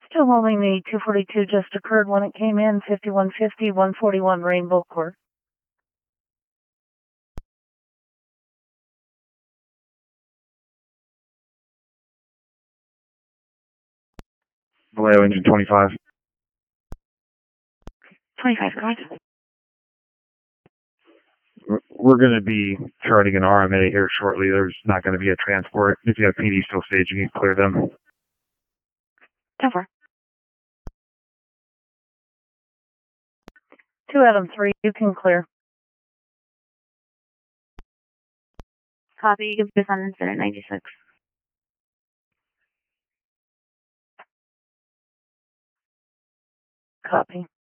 Still holding the 242 just occurred when it came in, 5150, 141 Rainbow Court. Vallejo engine 25. 25, correct. We're going to be charting an RMA here shortly. There's not going to be a transport. If you have PD still staging, you can clear them. 10-4. 2 Adam 3, you can clear. Copy, you can put this on instead of 96. Copy.